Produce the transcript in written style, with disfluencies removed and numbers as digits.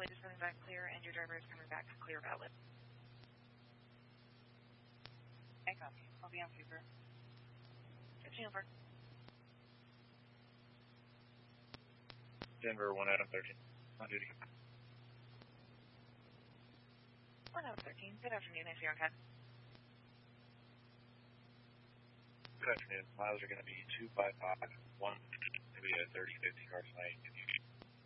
flight is coming back clear, and your driver is coming back clear valid. I copy. I'll be on paper. 15 over. Denver 1 Adam 13. On duty. 1 Adam 13. Good afternoon, if you're on CAD. Good afternoon. Miles are going to be 255. 1 maybe a 30-50 car tonight.